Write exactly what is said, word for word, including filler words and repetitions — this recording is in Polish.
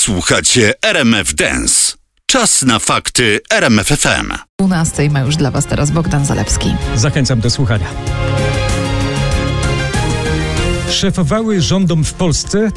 Słuchacie R M F Dance. Czas na fakty R M F F M. dwunastej ma już dla Was teraz Bogdan Zalewski. Zachęcam do słuchania. Szefowały rządom w Polsce